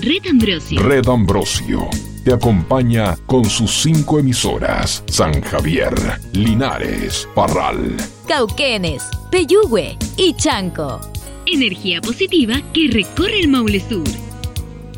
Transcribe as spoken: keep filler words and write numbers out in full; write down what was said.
Red Ambrosio. Red Ambrosio te acompaña con sus cinco emisoras: San Javier, Linares, Parral, Cauquenes, Peyúgue y Chanco. Energía positiva que recorre el Maule Sur.